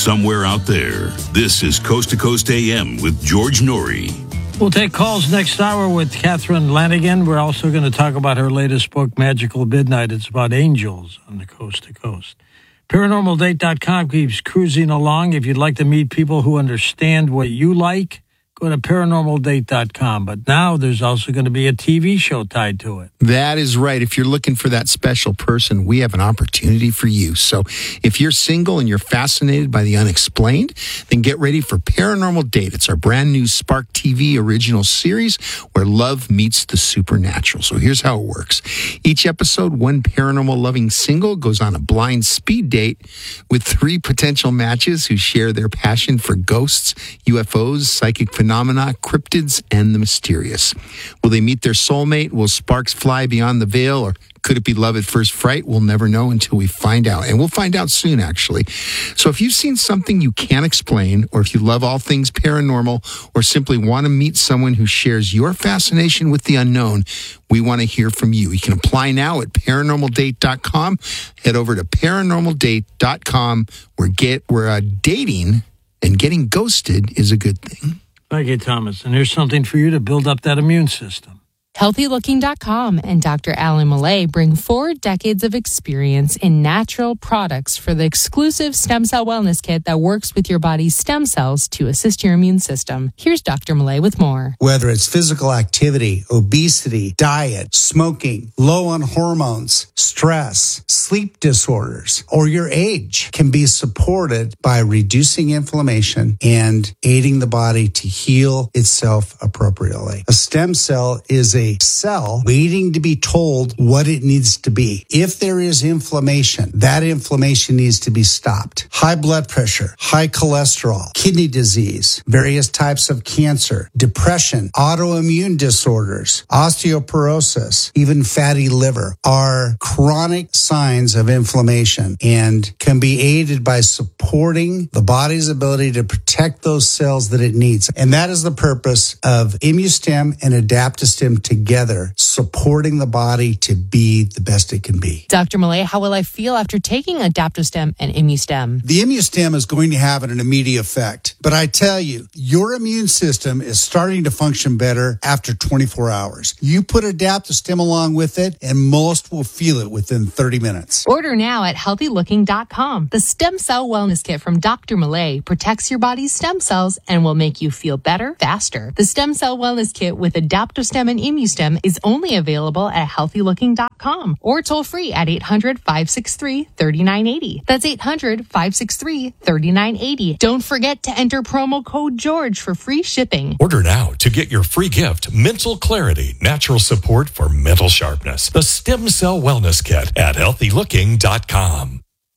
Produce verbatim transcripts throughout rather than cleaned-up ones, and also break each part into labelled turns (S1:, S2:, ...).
S1: somewhere out there. This is Coast to Coast A M with George Norrie.
S2: We'll take calls next hour with Catherine Lanigan. We're also going to talk about her latest book, Magical Midnight. It's about angels on the Coast to Coast. Paranormal Date dot com keeps cruising along. If you'd like to meet people who understand what you like, go to Paranormal Date dot com. But now there's also going to be a T V show tied to it.
S3: That is right. If you're looking for that special person, we have an opportunity for you. So if you're single and you're fascinated by the unexplained, then get ready for Paranormal Date. It's our brand new Spark T V original series where love meets the supernatural. So here's how it works. Each episode, one paranormal loving single goes on a blind speed date with three potential matches who share their passion for ghosts, U F Os, psychic phenomena, cryptids, and the mysterious. Will they meet their soulmate? Will sparks fly beyond the veil, or could it be love at first fright? We'll never know until we find out. And we'll find out soon, actually. So if you've seen something you can't explain, or if you love all things paranormal, or simply want to meet someone who shares your fascination with the unknown, we want to hear from you. You can apply now at Paranormal Date dot com. Head over to Paranormal Date dot com. We're, get, we're uh, dating, and getting ghosted is a good thing.
S2: Thank you, Thomas. And here's something for you to build up that immune system.
S4: Healthy Looking dot com and Doctor Alan Millay bring four decades of experience in natural products for the exclusive stem cell wellness kit that works with your body's stem cells to assist your immune system. Here's Doctor Millay with more.
S5: Whether it's physical activity, obesity, diet, smoking, low on hormones, stress, sleep disorders, or your age can be supported by reducing inflammation and aiding the body to heal itself appropriately. A stem cell is a cell waiting to be told what it needs to be. If there is inflammation, that inflammation needs to be stopped. High blood pressure, high cholesterol, kidney disease, various types of cancer, depression, autoimmune disorders, osteoporosis, even fatty liver are chronic signs of inflammation and can be aided by supporting the body's ability to protect those cells that it needs. And that is the purpose of ImmuStem and Adaptostem together, supporting the body to be the best it can be.
S4: Doctor Millay, how will I feel after taking Adaptostem and ImmuStem?
S5: The ImmuStem is going to have an immediate effect. But I tell you, your immune system is starting to function better after twenty-four hours. You put Adaptostem along with it, and most will feel it within thirty minutes.
S4: Order now at Healthy Looking dot com. The Stem Cell Wellness Kit from Doctor Millay protects your body's stem cells and will make you feel better, faster. The Stem Cell Wellness Kit with Adaptostem and ImmuStem is only available at Healthy Looking dot com or toll free at eight hundred, five six three, three nine eight zero. That's eight hundred, five six three, three nine eight zero. Don't forget to enter promo code George for free shipping.
S6: Order now to get your free gift, Mental Clarity, Natural Support for Mental Sharpness. The Stem Cell Wellness Kit at Healthy Looking dot com.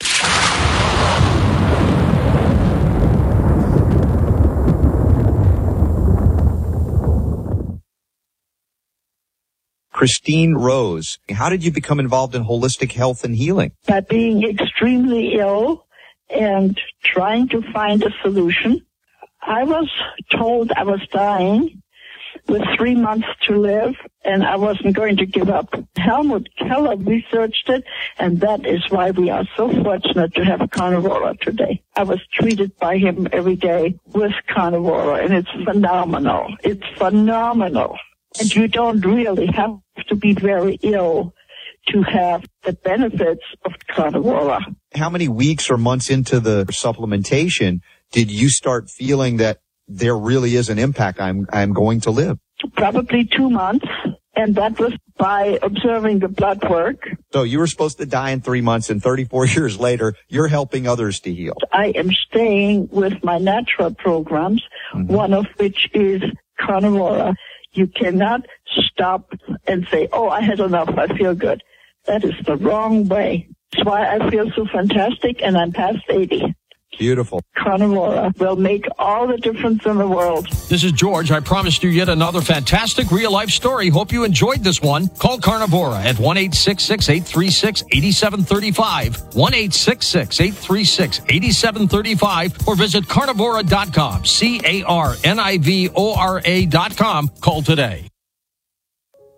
S7: Christine Rose, how did you become involved in holistic health and healing?
S8: By being extremely ill and trying to find a solution. I was told I was dying with three months to live, and I wasn't going to give up. Helmut Keller researched it, and that is why we are so fortunate to have Carnivora today. I was treated by him every day with Carnivora, and it's phenomenal. It's phenomenal. And you don't really have to be very ill to have the benefits of Carnivora.
S7: How many weeks or months into the supplementation did you start feeling that there really is an impact? I'm I'm going to live.
S8: Probably two months, and that was by observing the blood work.
S7: So you were supposed to die in three months, and thirty-four years later, you're helping others to heal.
S8: I am staying with my natural programs, mm-hmm. one of which is Carnivora. You cannot stop and say, oh, I had enough, I feel good. That is the wrong way. That's why I feel so fantastic, and I'm past eighty.
S7: Beautiful.
S8: Carnivora will make all the difference in the world.
S2: This is George. I promised you yet another fantastic real-life story. Hope you enjoyed this one. Call Carnivora at one eight six six, eight three six, eight seven three five, one eight six six, eight three six, eight seven three five, or visit Carnivora dot com, C A R N I V O R A dot com. Call today.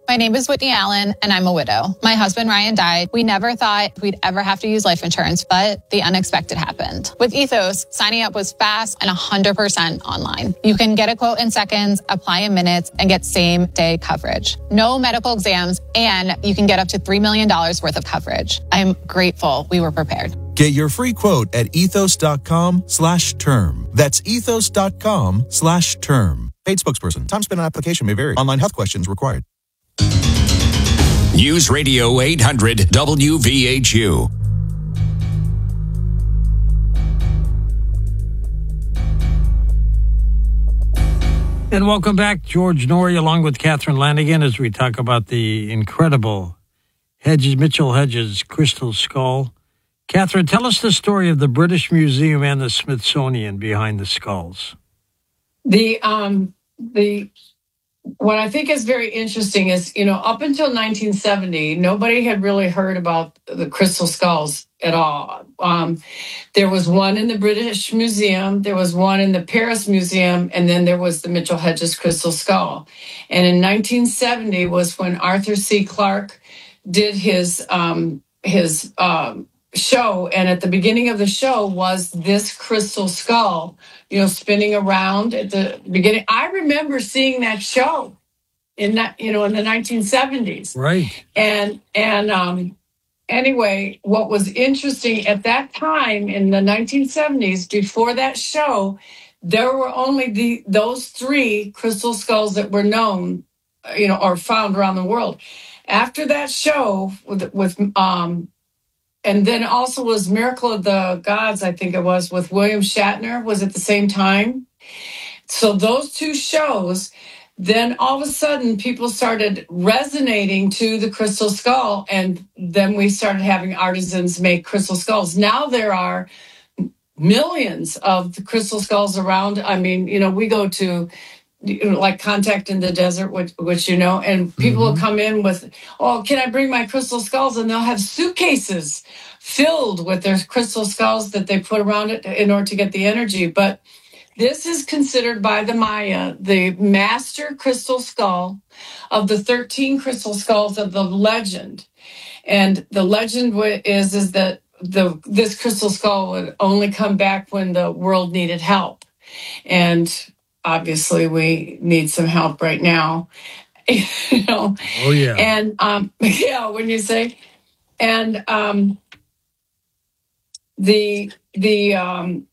S9: My name is Whitney Allen, and I'm a widow. My husband, Ryan, died. We never thought we'd ever have to use life insurance, but the unexpected happened. With Ethos, signing up was fast and one hundred percent online. You can get a quote in seconds, apply in minutes, and get same-day coverage. No medical exams, and you can get up to three million dollars worth of coverage. I'm grateful we were prepared.
S10: Get your free quote at ethos.com slash term. That's ethos.com slash term. Paid spokesperson. Time spent on application may vary. Online health questions required.
S11: News Radio eight hundred W V H U.
S2: And welcome back, George Noory, along with Catherine Lanigan, as we talk about the incredible Hedges, Mitchell Hedges crystal skull. Catherine, tell us the story of the British Museum and the Smithsonian behind the skulls.
S12: The um the what I think is very interesting is, you know, up until nineteen seventy, nobody had really heard about the crystal skulls at all. Um, there was one in the British Museum, there was one in the Paris Museum, and then there was the Mitchell Hedges crystal skull. And in nineteen seventy was when Arthur C. Clarke did his um, his um, show, and at the beginning of the show was this crystal skull, you know, spinning around at the beginning. I remember seeing that show in that, you know, in the nineteen seventies.
S2: Right.
S12: And and um, anyway, what was interesting at that time in the nineteen seventies, before that show, there were only the those three crystal skulls that were known, you know, or found around the world. After that show with with um. And then also was Miracle of the Gods, I think it was, with William Shatner, was at the same time. So those two shows, then all of a sudden people started resonating to the crystal skull, and then we started having artisans make crystal skulls. Now there are millions of the crystal skulls around. I mean, you know, we go to you know, like Contact in the Desert, which, which you know, and people mm-hmm. will come in with, oh, can I bring my crystal skulls? And they'll have suitcases filled with their crystal skulls that they put around it in order to get the energy. But this is considered by the Maya the master crystal skull of the thirteen crystal skulls of the legend. And the legend is, is that the this crystal skull would only come back when the world needed help. And obviously, we need some help right now, you know.
S2: Oh yeah.
S12: And um, yeah, when you say, and um, the the um,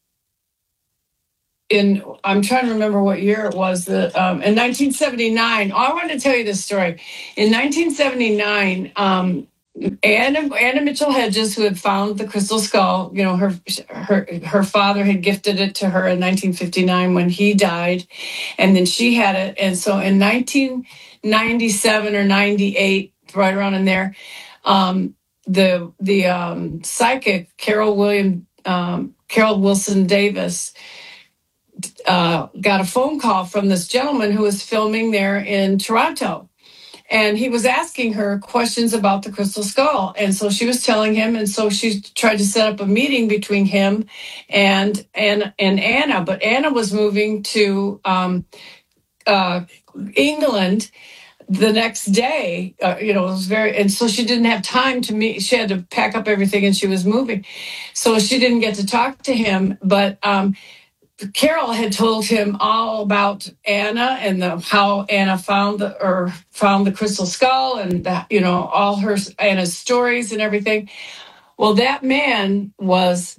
S12: in I'm trying to remember what year it was. The um, in nineteen seventy-nine. Oh, I wanted to tell you this story. In nineteen seventy-nine. Um, Anna, Anna Mitchell Hedges, who had found the crystal skull, you know, her her her father had gifted it to her in nineteen fifty-nine when he died, and then she had it. And so in nineteen ninety-seven or ninety-eight, right around in there, um, the the um, psychic Carol William um, Carol Wilson Davis uh, got a phone call from this gentleman who was filming there in Toronto. And he was asking her questions about the crystal skull. And so she was telling him, and so she tried to set up a meeting between him and and, and Anna. But Anna was moving to um, uh, England the next day. Uh, you know, it was very, and so she didn't have time to meet. She had to pack up everything, and she was moving. So she didn't get to talk to him. But um Carol had told him all about Anna and the, how Anna found the or found the crystal skull, and the, you know all her Anna's stories and everything. Well, that man was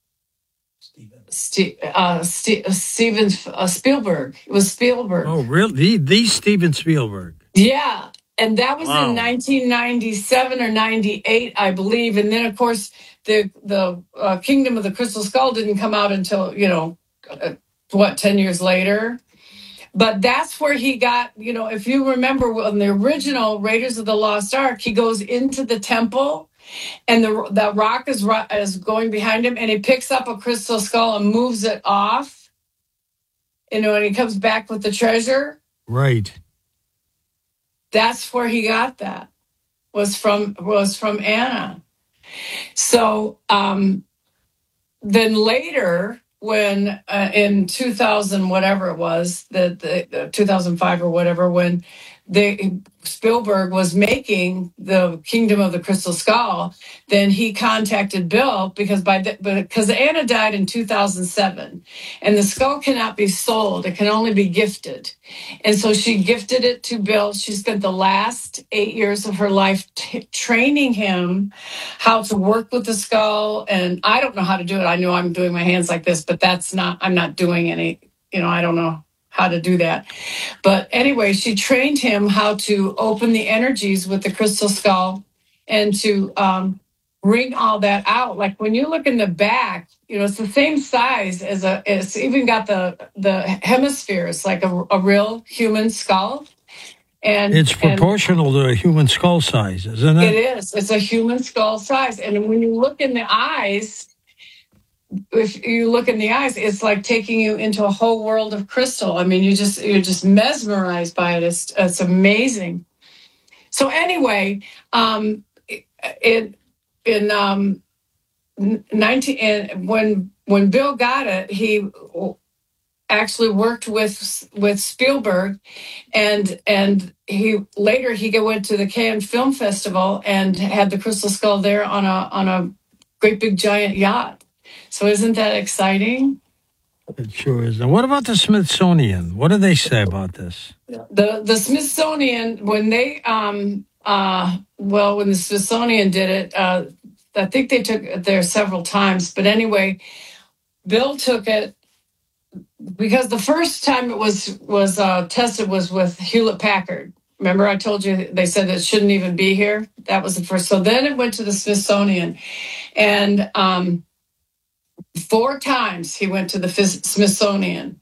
S12: Ste- uh, Ste- Steven uh, Spielberg. It was Spielberg.
S2: Oh, really? The, the Steven Spielberg.
S12: Yeah, and that was
S2: Wow.
S12: in nineteen ninety-seven or ninety-eight, I believe. And then, of course, the the uh, Kingdom of the Crystal Skull didn't come out until you know. Uh, what, ten years later? But that's where he got, you know, if you remember on the original Raiders of the Lost Ark, he goes into the temple and the the rock is, is going behind him, and he picks up a crystal skull and moves it off, you know, and he comes back with the treasure.
S2: Right.
S12: That's where he got that, was from, was from Anna. So um, then later, when uh, in two thousand, whatever it was, the, the, the two thousand five or whatever, when they Spielberg was making the Kingdom of the Crystal Skull, then he contacted Bill because by the, because Anna died in two thousand seven, and the skull cannot be sold; it can only be gifted. And so she gifted it to Bill. She spent the last eight years of her life t- training him how to work with the skull. And I don't know how to do it. I know I'm doing my hands like this, but that's not. I'm not doing any. You know, I don't know how to do that. But anyway, she trained him how to open the energies with the crystal skull and to um, bring all that out. Like when you look in the back, you know, it's the same size as a, it's even got the, the hemispheres, like a, a real human skull. And
S2: it's proportional and to a human skull size, isn't it?
S12: It is. It's a human skull size. And when you look in the eyes, if you look in the eyes, it's like taking you into a whole world of crystal. I mean, you just you're just mesmerized by it. It's it's amazing. So anyway, um, in in um, nineteen and when when Bill got it, he actually worked with with Spielberg, and and he later he went to the Cannes Film Festival and had the crystal skull there on a on a great big giant yacht. So isn't that exciting?
S2: It sure is. And what about the Smithsonian? What do they say about this?
S12: The the Smithsonian, when they, um, uh, well, when the Smithsonian did it, uh, I think they took it there several times. But anyway, Bill took it because the first time it was was uh, tested was with Hewlett Packard. Remember, I told you they said it shouldn't even be here. That was the first. So then it went to the Smithsonian, and um, four times he went to the Smithsonian,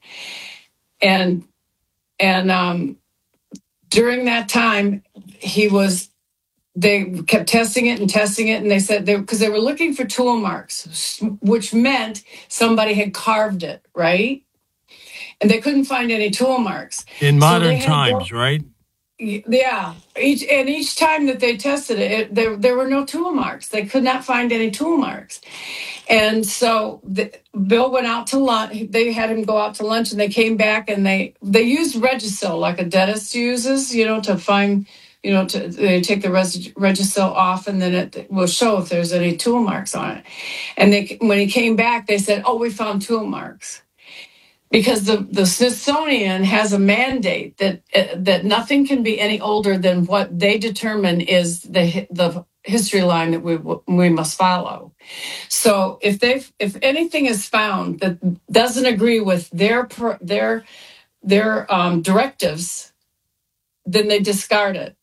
S12: and and um, during that time he was. They kept testing it and testing it, and they said they because they were looking for tool marks, which meant somebody had carved it, right? And they couldn't find any tool marks
S2: in modern so times, to, right?
S12: Yeah. Each and each time that they tested it, it there there were no tool marks. They could not find any tool marks. And so the, Bill went out to lunch. They had him go out to lunch, and they came back, and they they used Regisil like a dentist uses, you know, to find, you know, to they take the Regisil off, and then it will show if there's any tool marks on it. And they when he came back, they said, "Oh, we found tool marks." Because the, the Smithsonian has a mandate that uh, that nothing can be any older than what they determine is the the history line that we we must follow. So if they if anything is found that doesn't agree with their their their um, directives, then they discard it.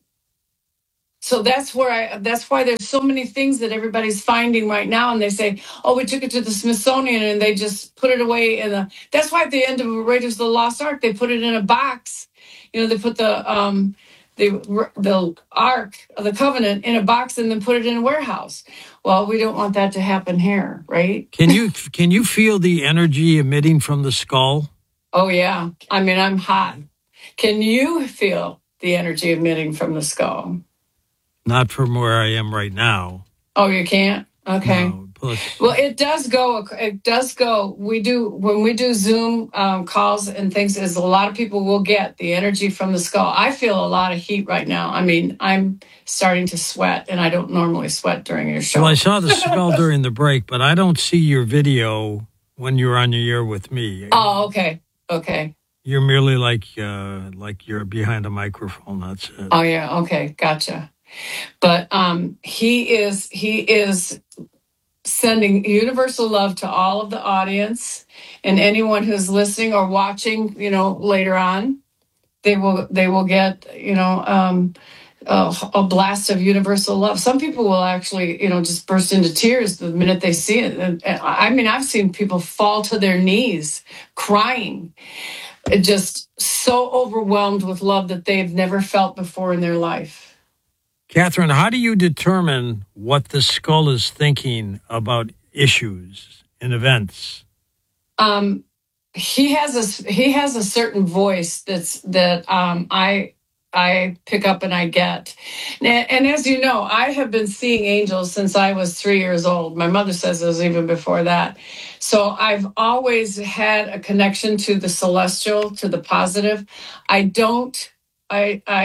S12: So that's where I, that's why there's so many things that everybody's finding right now. And they say, oh, we took it to the Smithsonian and they just put it away in the, that's why at the end of Raiders of the Lost Ark, they put it in a box. You know, they put the, um, the, the Ark of the Covenant in a box and then put it in a warehouse. Well, we don't want that to happen here, right?
S2: Can you, can you feel the energy emitting from the skull?
S12: Oh, yeah. I mean, I'm hot. Can you feel the energy emitting from the skull?
S2: Not from where I am right now.
S12: Oh, you can't? Okay.
S2: No, plus,
S12: well, it does go. It does go. We do when we do Zoom um, calls and things. Is a lot of people will get the energy from the skull. I feel a lot of heat right now. I mean, I'm starting to sweat, and I don't normally sweat during your show.
S2: Well, I saw the skull during the break, but I don't see your video when you're on your air with me.
S12: Oh, okay, okay.
S2: You're merely like uh, like you're behind a microphone. That's it.
S12: Oh yeah. Okay, gotcha. But um, he is he is sending universal love to all of the audience and anyone who's listening or watching. You know, later on, they will they will get you know um, a, a blast of universal love. Some people will actually you know just burst into tears the minute they see it. And, and I mean, I've seen people fall to their knees crying, just so overwhelmed with love that they've never felt before in their life.
S2: Catherine, how do you determine what the skull is thinking about issues and events?
S12: Um, he has a he has a certain voice that's that um, I I pick up and I get. And, and as you know, I have been seeing angels since I was three years old. My mother says it was even before that. So I've always had a connection to the celestial, to the positive. I don't. I I.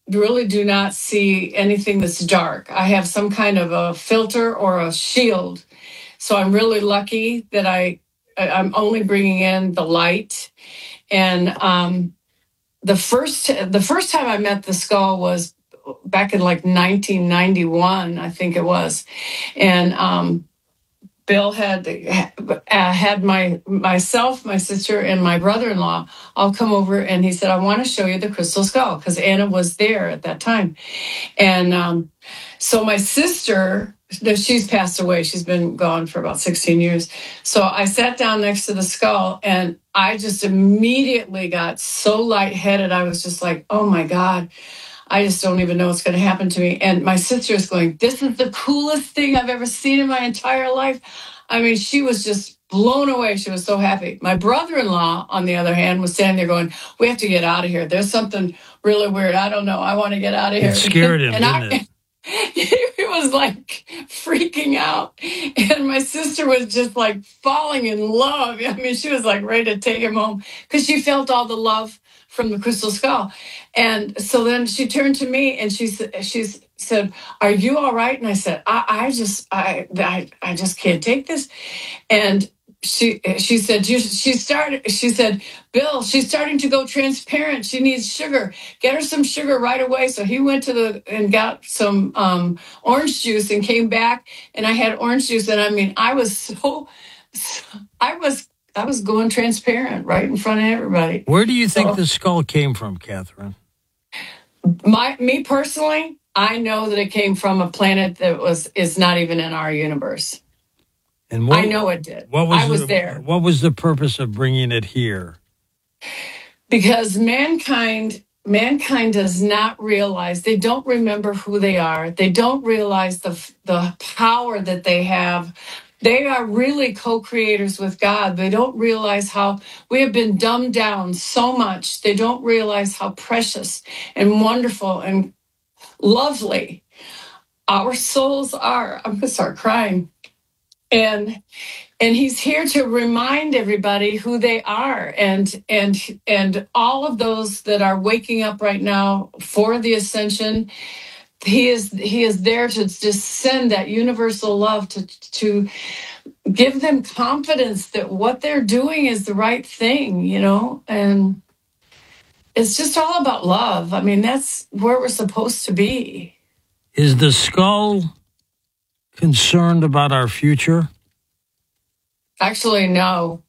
S12: really do not see anything that's dark. I have some kind of a filter or a shield. So I'm really lucky that I, I'm only bringing in the light. And um, the first the first time I met the skull was back in like nineteen ninety-one, I think it was. And um, Bill had uh, had my myself, my sister, and my brother-in-law all come over, and he said, "I want to show you the crystal skull," because Anna was there at that time. And um, so my sister, she's passed away. She's been gone for about sixteen years. So I sat down next to the skull, and I just immediately got so lightheaded. I was just like, "Oh my God, I just don't even know what's going to happen to me." And my sister is going, "This is the coolest thing I've ever seen in my entire life." I mean, she was just blown away. She was so happy. My brother-in-law, on the other hand, was standing there going, "We have to get out of here. There's something really weird. I don't know. I want to get out of here."
S2: It scared him,
S12: and
S2: didn't
S12: I,
S2: it?
S12: He was like freaking out. And my sister was just like falling in love. I mean, she was like ready to take him home because she felt all the love from the crystal skull. And so then she turned to me and she said, she said, "Are you all right?" And I said, I, I just, I, I, I just can't take this. And she, she said, you, she started, she said, "Bill, she's starting to go transparent. She needs sugar. Get her some sugar right away." So he went to the, and got some um, orange juice and came back, and I had orange juice. And I mean, I was so, I was, I was going transparent right in front of everybody.
S2: Where do you think
S12: so,
S2: the skull came from, Catherine?
S12: My, me personally, I know that it came from a planet that was, is not even in our universe.
S2: And what,
S12: I know it did.
S2: What was
S12: I was
S2: the,
S12: there.
S2: What was the purpose of bringing it here?
S12: Because mankind, mankind does not realize, they don't remember who they are. They don't realize the the power that they have. They are really co-creators with God. They don't realize how we have been dumbed down so much. They don't realize how precious and wonderful and lovely our souls are. I'm going to start crying. And and he's here to remind everybody who they are, and and and all of those that are waking up right now for the ascension. He is he is there to just send that universal love to to give them confidence that what they're doing is the right thing, you know. And it's just all about love. I mean, that's where we're supposed to be.
S2: Is the skull concerned about our future?
S12: Actually, no.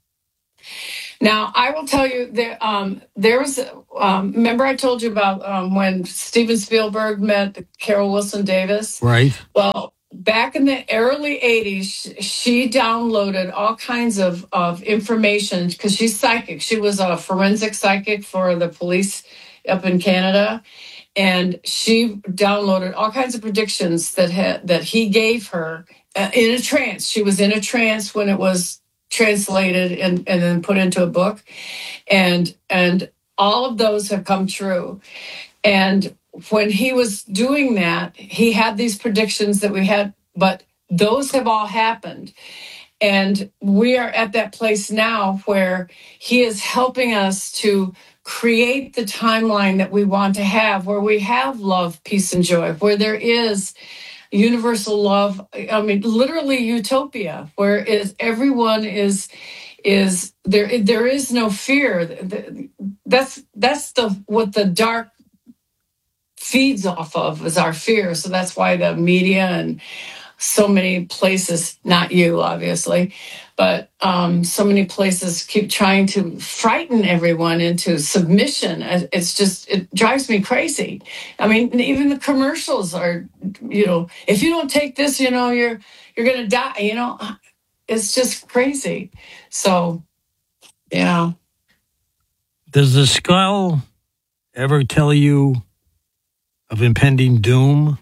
S12: Now, I will tell you that um, there was, um, remember I told you about um, when Steven Spielberg met Carol Wilson Davis?
S2: Right.
S12: Well, back in the early eighties, she downloaded all kinds of, of information because she's psychic. She was a forensic psychic for the police up in Canada. And she downloaded all kinds of predictions that had, that he gave her uh, in a trance. She was in a trance when it was translated and, and then put into a book. And, and all of those have come true. And when he was doing that, he had these predictions that we had, but those have all happened. And we are at that place now where he is helping us to create the timeline that we want to have, where we have love, peace, and joy, where there is universal love. I mean, literally utopia, where is everyone is is there. There is no fear. That's that's the what the dark feeds off of is our fear. So that's why the media and so many places, not you, obviously, but um, so many places keep trying to frighten everyone into submission. It's just, it drives me crazy. I mean, even the commercials are, you know, if you don't take this, you know, you're, you're going to die, you know, it's just crazy. So, yeah.
S2: Does the skull ever tell you of impending doom?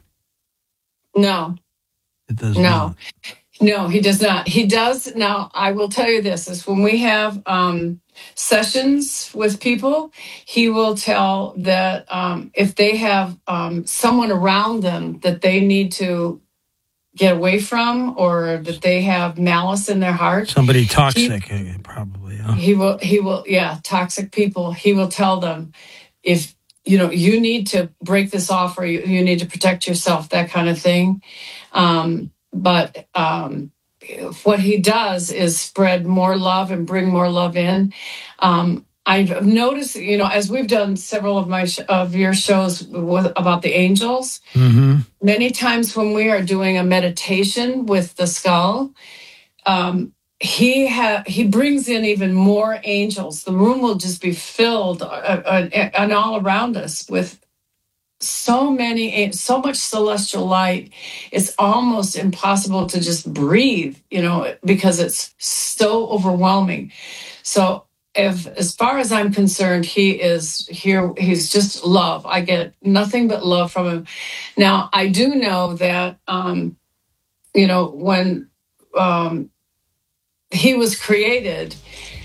S12: No.
S2: It does
S12: no.
S2: not.
S12: No, he does not. He does. Now, I will tell you this, is when we have um, sessions with people, he will tell that um, if they have um, someone around them that they need to get away from, or that they have malice in their heart.
S2: Somebody toxic, he, probably. Huh?
S12: He will, he will, yeah, toxic people. He will tell them, if you know, you need to break this off, or you, you need to protect yourself, that kind of thing. Um, but um, what he does is spread more love and bring more love in. Um, I've noticed, you know, as we've done several of my sh- of your shows with, about the angels,
S2: Mm-hmm.
S12: many times when we are doing a meditation with the skull, um, he ha- he brings in even more angels. The room will just be filled uh, uh, and all around us with so many, so much celestial light. It's almost impossible to just breathe, you know, because it's so overwhelming. So if, as far as I'm concerned, he is here. He's just love. I get nothing but love from him. Now, I do know that, um, you know, when um, he was created,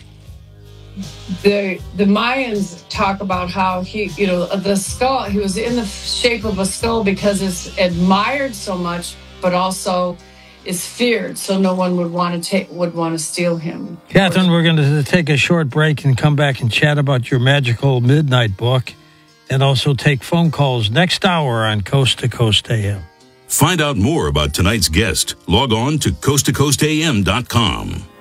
S12: the the Mayans talk about how he, you know, the skull, he was in the shape of a skull because it's admired so much, but also is feared, so no one would want to take would want to steal him.
S2: Catherine, we're going to take a short break and come back and chat about your Magical Midnight book, and also take phone calls next hour on Coast to Coast A M.
S1: Find out more about tonight's guest. Log on to coast to coast a m dot com.